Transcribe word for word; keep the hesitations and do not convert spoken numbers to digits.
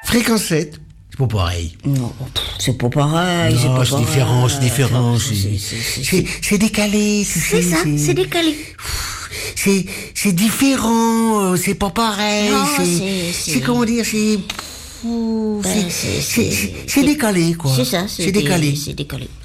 Fréquence sept, c'est pas pareil. Non, c'est pas pareil, c'est Non, pas c'est pareil. différent, c'est différent. C'est, C'est- c'est- c'est, c'est décalé. C'est ça, c'est décalé. C'est, c'est différent, euh, c'est pas pareil. Non, c'est, c'est- c'est- c'est comment dire, c'est, Ben, c'est, c'est- c'est, c'est- c'est décalé, quoi. C'est ça, C'est décalé. C'est décalé.